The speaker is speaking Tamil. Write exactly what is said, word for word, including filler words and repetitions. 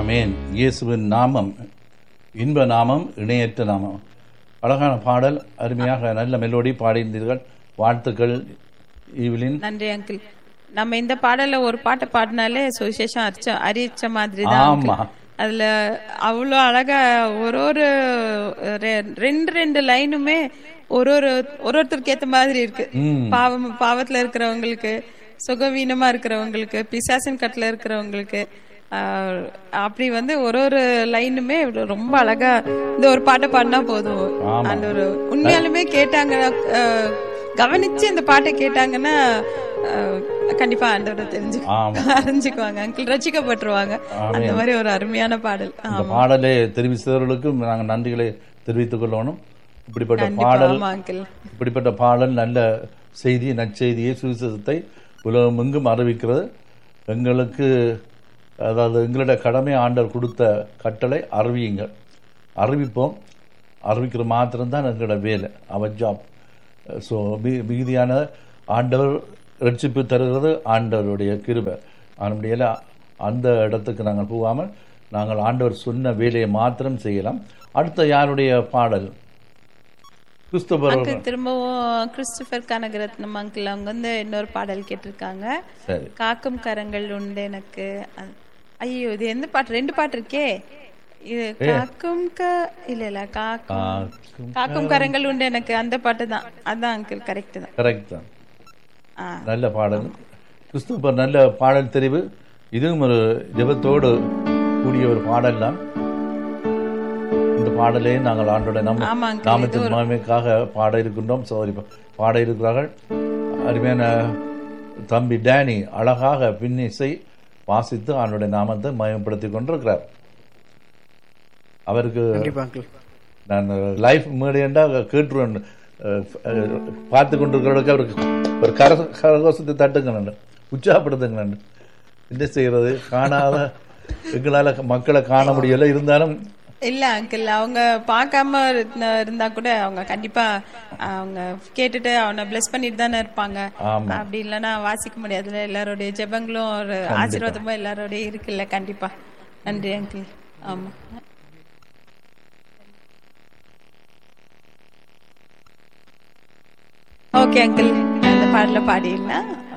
ஆமென். இயேசுவின் நாமம் இன்ப நாமம், இணையற்ற நாமம். அழகான பாடல், அருமையாக நல்ல மெலோடி பாடியிருந்தீர்கள். வாழ்த்துக்கள் ஈவிலின். நன்றி அங்கிள். நம்ம இந்த பாடல்ல ஒரு பாட்டை பாடினாலே சுவிசேஷம் அரிச்ச அரிச்ச மாதிரி தான் ஆமா. uncle. அதுல அவ்வளோ அழகா ஒரு ஒரு ரெ- ரெண்டு ரெண்டு லைனுமே ஒரு ஒரு ஒரு ஒருத்தருக்கு ஏத்த மாதிரி இருக்கு. ம். பாவம் பாவத்துல இருக்கிறவங்களுக்கு, சுகவீனமா இருக்கிறவங்களுக்கு, பிசாசின் கட்டுல இருக்கிறவங்களுக்கு, ஆஹ், அப்படி வந்து ஒரு ஒரு லைனுமே ரொம்ப அழகா இந்த ஒரு பாட்டை பாடினா போதும். ஆமா. அந்த ஒரு உண்மையாலுமே கேட்டாங்க, ஆஹ், கவனிச்சு இந்த பாட்டை கேட்டாங்கன்னா ஆஹ், கண்டிப்பா ஆண்டவரை தெரிஞ்சு ஆமா. அறிஞ்சுக்குவாங்க அங்கிள், ரசிக்கப்பட்டுருவாங்க. அந்த ஆமென். மாதிரி ஒரு அருமையான பாடல். இந்த ஆமா, பாடலை தெரிவித்தவர்களுக்கும் நாங்கள் நன்றிகளை தெரிவித்துக் கொள்ளணும். இப்படிப்பட்ட கண்டிப்பா. பாடல் ஆமா அங்கிள். இப்படிப்பட்ட பாடல் நல்ல செய்தி, நற்செய்தியை, சுவிசேஷத்தை உலகமெங்கும் அறிவிக்கிறது. எங்களுக்கு, அதாவது எங்களுடைய கடமை, ஆண்டவர் கொடுத்த கட்டளை அறிவியுங்கள். அறிவிப்போம். அறிவிக்கிற மாத்திரம்தான் எங்களோட வேலை, அவர் ஜாப். ஸோ மிகுதியான ஆண்டவர் ரட்சிப்பு தருகிறது ஆண்டவருடைய கிருபை. அதனுடைய அந்த இடத்துக்கு நாங்கள் போகாமல் நாங்கள் ஆண்டவர் சொன்ன வேலையை மாத்திரம் செய்யலாம். அடுத்த யாருடைய பாடல்? கிறிஸ்துவர். அங்கிள் திரும்பவும் கிறிஸ்டபர் கனகரத்னம் அங்கிள் அவங்க வந்து இன்னொரு பாடல் கேட்டிருக்காங்க. சரி. காக்கும் கரங்கள் உண்டு எனக்கு. அ- ஐயோ, இது எந்த பாட்டு? ரெண்டு பாட்டு இருக்கே. இது காக்கும் க இல்ல இல்ல காக்கும் காக்கும் காக்கும் கரங்கள் உண்டு எனக்கு, அந்த பாட்டு தான். அதான் அங்கிள், கரெக்ட் தான். கரெக்ட் தான். ஆ, நல்ல பாடல். கிறிஸ்துவர் நல்ல பாடல் தெரிவு. இதுவும் ஒரு ஜெபத்தோடு கூடிய ஒரு பாடல் தான். இந்த பாடலே நாங்கள் ஆண்டோட நம்ம ஆமா uncle. நாமத்தின் மகிமைக்காக பாட இருக்கின்றோம். சோதரி பாட இருக்கிறார்கள். அருமையான தம்பி டேனி அழகாக பின்னிசை வாசித்து ஆண்டோட நாமத்தை மயப்படுத்திக் கொண்டிருக்கிறார். அவருக்கு கண்டிப்பா அங்கிள். நான் லைஃப் மேடையண்டா கேட்டுருவேன். பார்த்து கொண்டிருக்கிறவர்களுக்கு அவருக்கு ஒரு கர கரகோசத்தை தட்டுங்க, உற்சாகப்படுத்துங்க. என்ன செய்யறது, காணாத எங்களால் மக்களை காண முடியல. இருந்தாலும் இல்ல அங்கிள், அவங்க பார்க்காம இருந்த- இருந்தா கூட அவங்க கண்டிப்பா அவங்க கேட்டுட்டு அவனை பிளஸ் பண்ணிட்டு தானே இருப்பாங்க. ஆமா. அப்படி இல்லைன்னா வாசிக்க முடியாதுல்ல. எல்லாருடைய ஜெபங்களும் ஒரு ஆசீர்வாதமும் எல்லாரோடய இருக்குல்ல. கண்டிப்பா. நன்றி அங்கிள். ஆமா. ஓகே அங்கிள், அந்த பாடல பாடிடலாம்.